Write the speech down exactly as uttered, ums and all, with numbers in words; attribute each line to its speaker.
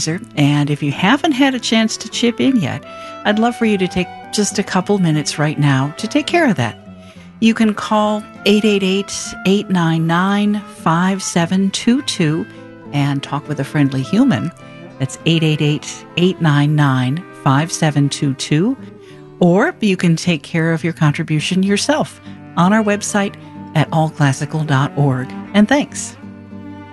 Speaker 1: fundraiser. And if you haven't had a chance to chip in yet, I'd love for you to take just a couple minutes right now to take care of that. You can call eight eight eight, eight nine nine, five seven two two and talk with a friendly human. That's eight eight eight, eight nine nine, five seven two two. Or you can take care of your contribution yourself on our website at all classical dot org. And thanks.